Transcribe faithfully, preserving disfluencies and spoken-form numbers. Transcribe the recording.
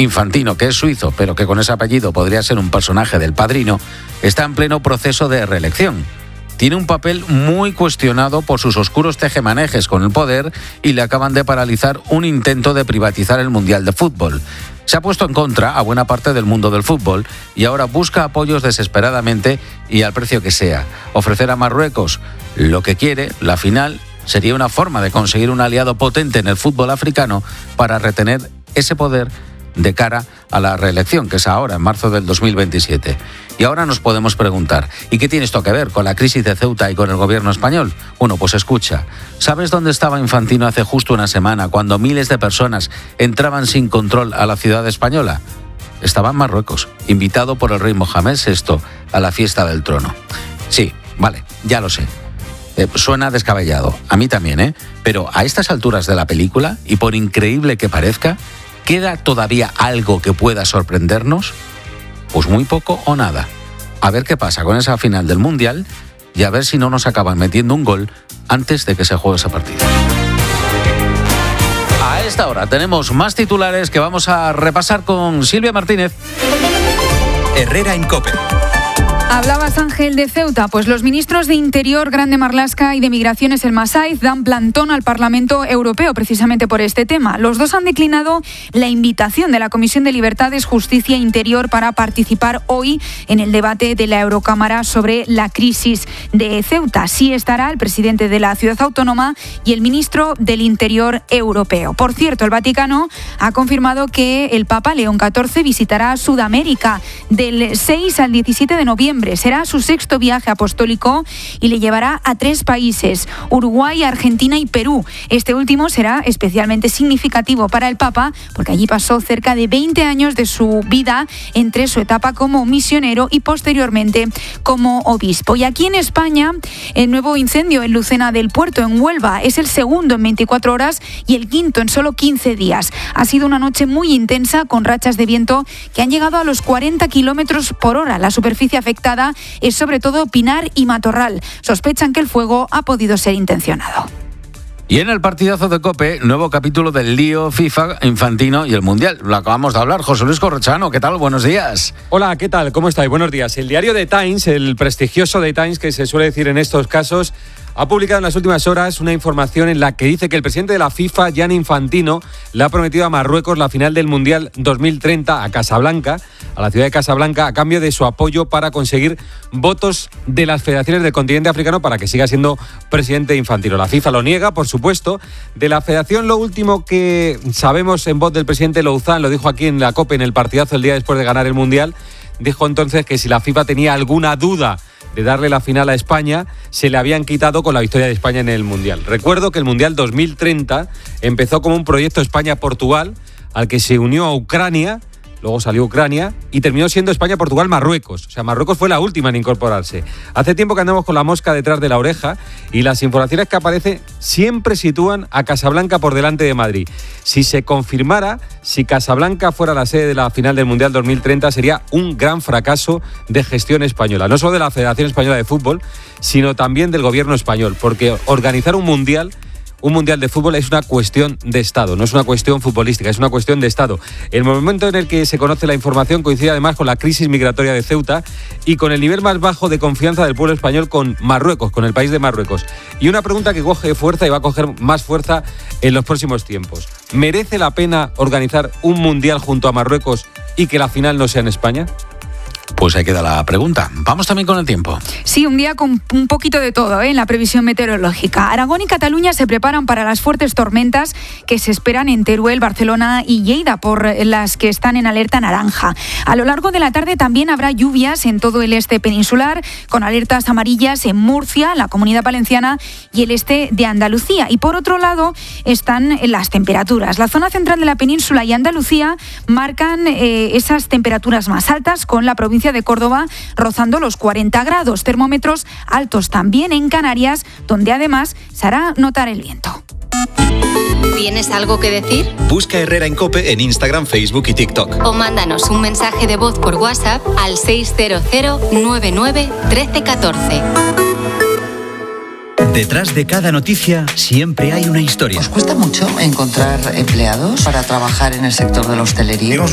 Infantino, que es suizo, pero que con ese apellido podría ser un personaje del Padrino, está en pleno proceso de reelección. Tiene un papel muy cuestionado por sus oscuros tejemanejes con el poder y le acaban de paralizar un intento de privatizar el Mundial de Fútbol. Se ha puesto en contra a buena parte del mundo del fútbol y ahora busca apoyos desesperadamente y al precio que sea. Ofrecer a Marruecos lo que quiere, la final, sería una forma de conseguir un aliado potente en el fútbol africano para retener ese poder de cara a la reelección, que es ahora, en marzo del dos mil veintisiete. Y ahora nos podemos preguntar, ¿y qué tiene esto que ver con la crisis de Ceuta y con el gobierno español? Bueno, pues escucha, ¿sabes dónde estaba Infantino hace justo una semana, cuando miles de personas entraban sin control a la ciudad española? Estaba en Marruecos, invitado por el rey Mohamed sexto a la fiesta del trono. Sí, vale, ya lo sé. Eh, suena descabellado, a mí también, ¿eh? Pero a estas alturas de la película, y por increíble que parezca, ¿queda todavía algo que pueda sorprendernos? Pues muy poco o nada. A ver qué pasa con esa final del Mundial y a ver si no nos acaban metiendo un gol antes de que se juegue ese partido. A esta hora tenemos más titulares que vamos a repasar con Silvia Martínez. Herrera en COPE. Hablabas, Ángel, de Ceuta. Pues los ministros de Interior, Grande Marlaska, y de Migraciones, el Masaiz, dan plantón al Parlamento Europeo precisamente por este tema. Los dos han declinado la invitación de la Comisión de Libertades, Justicia e Interior para participar hoy en el debate de la Eurocámara sobre la crisis de Ceuta. Sí estará el presidente de la ciudad autónoma y el ministro del Interior europeo. Por cierto, el Vaticano ha confirmado que el Papa León catorce visitará Sudamérica del seis al diecisiete de noviembre. Será su sexto viaje apostólico y le llevará a tres países, Uruguay, Argentina y Perú. Este último será especialmente significativo para el Papa porque allí pasó cerca de veinte años de su vida entre su etapa como misionero y posteriormente como obispo. Y aquí en España, el nuevo incendio en Lucena del Puerto, en Huelva, es el segundo en veinticuatro horas y el quinto en solo quince días. Ha sido una noche muy intensa con rachas de viento que han llegado a los cuarenta kilómetros por hora. La superficie afectada es sobre todo Pinar y Matorral. Sospechan que el fuego ha podido ser intencionado. Y en el partidazo de COPE, nuevo capítulo del lío FIFA, Infantino y el Mundial. Lo acabamos de hablar. José Luis Corrochano, ¿qué tal? Buenos días. Hola, ¿qué tal? ¿Cómo estáis? Buenos días. El diario The Times, el prestigioso The Times, que se suele decir en estos casos, ha publicado en las últimas horas una información en la que dice que el presidente de la FIFA, Gianni Infantino, le ha prometido a Marruecos la final del Mundial dos mil treinta a Casablanca, a la ciudad de Casablanca, a cambio de su apoyo para conseguir votos de las federaciones del continente africano para que siga siendo presidente Infantino. La FIFA lo niega, por supuesto. De la federación, lo último que sabemos en voz del presidente Louzán, lo dijo aquí en la COPE en el partidazo el día después de ganar el Mundial, dijo entonces que si la FIFA tenía alguna duda de darle la final a España, se le habían quitado con la victoria de España en el Mundial. Recuerdo que el Mundial dos mil treinta empezó como un proyecto España-Portugal, al que se unió a Ucrania, luego salió Ucrania y terminó siendo España-Portugal-Marruecos. O sea, Marruecos fue la última en incorporarse. Hace tiempo que andamos con la mosca detrás de la oreja y las informaciones que aparecen siempre sitúan a Casablanca por delante de Madrid. Si se confirmara, si Casablanca fuera la sede de la final del Mundial dos mil treinta, sería un gran fracaso de gestión española. No solo de la Federación Española de Fútbol, sino también del gobierno español. Porque organizar un Mundial... Un mundial de fútbol es una cuestión de Estado, no es una cuestión futbolística, es una cuestión de Estado. El momento en el que se conoce la información coincide además con la crisis migratoria de Ceuta y con el nivel más bajo de confianza del pueblo español con Marruecos, con el país de Marruecos. Y una pregunta que coge fuerza y va a coger más fuerza en los próximos tiempos. ¿Merece la pena organizar un mundial junto a Marruecos y que la final no sea en España? Pues ahí queda la pregunta. Vamos también con el tiempo. Sí, un día con un poquito de todo, ¿eh? En la previsión meteorológica. Aragón y Cataluña se preparan para las fuertes tormentas que se esperan en Teruel, Barcelona y Lleida, por las que están en alerta naranja. A lo largo de la tarde también habrá lluvias en todo el este peninsular, con alertas amarillas en Murcia, la Comunidad Valenciana y el este de Andalucía. Y por otro lado están las temperaturas. La zona central de la península y Andalucía marcan eh, esas temperaturas más altas, con la provincia de Córdoba rozando los cuarenta grados. Termómetros altos también en Canarias, donde además se hará notar el viento. ¿Tienes algo que decir? Busca Herrera en COPE en Instagram, Facebook y TikTok. O mándanos un mensaje de voz por WhatsApp al seis cero cero nueve nueve uno tres uno cuatro. Detrás de cada noticia siempre hay una historia. ¿Os cuesta mucho encontrar empleados para trabajar en el sector de la hostelería?